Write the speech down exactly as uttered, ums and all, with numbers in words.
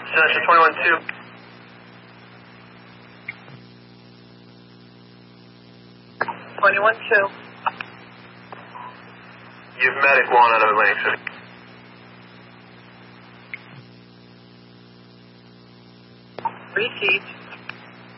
Session twenty-one two. twenty-one two. You've medic one out of Atlantic City. Repeat.